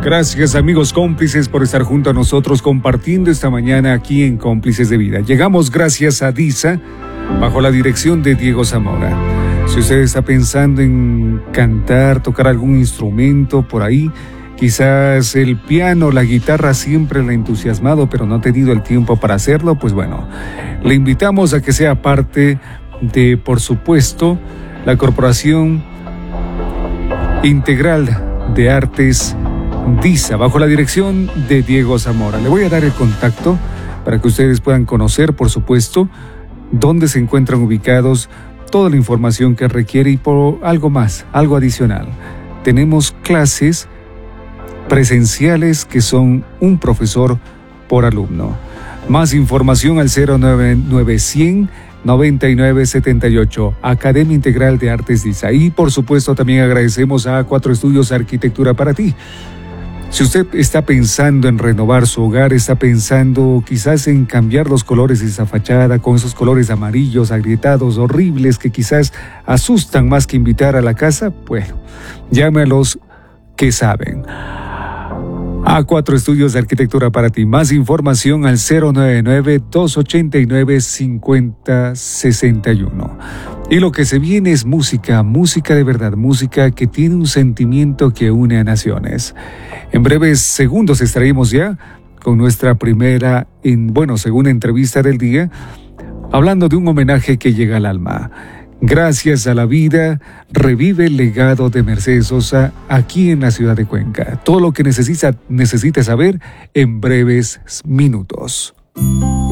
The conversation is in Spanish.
Gracias amigos cómplices por estar junto a nosotros compartiendo esta mañana aquí en Cómplices de Vida. Llegamos gracias a DISA bajo la dirección de Diego Zamora. Si usted está pensando en cantar, tocar algún instrumento por ahí, quizás el piano, la guitarra siempre le ha entusiasmado pero no ha tenido el tiempo para hacerlo, pues bueno, le invitamos a que sea parte de, por supuesto, la Corporación Integral de Artes DISA, bajo la dirección de Diego Zamora. Le voy a dar el contacto para que ustedes puedan conocer, por supuesto, dónde se encuentran ubicados, toda la información que requiere y por algo más, algo adicional. Tenemos clases presenciales que son un profesor por alumno. Más información al 09900 9978, Academia Integral de Artes DISA. Y por supuesto también agradecemos a A4 Estudios Arquitectura para ti. Si usted está pensando en renovar su hogar, está pensando quizás en cambiar los colores de esa fachada con esos colores amarillos, agrietados, horribles, que quizás asustan más que invitar a la casa, bueno, llame a los que saben. A4 Estudios de Arquitectura para ti. Más información al 099-289-5061. Y lo que se viene es música, música de verdad, música que tiene un sentimiento que une a naciones. En breves segundos estaremos ya con nuestra primera, segunda entrevista del día, hablando de un homenaje que llega al alma. Gracias a la vida, revive el legado de Mercedes Sosa aquí en la ciudad de Cuenca. Todo lo que necesita saber en breves minutos.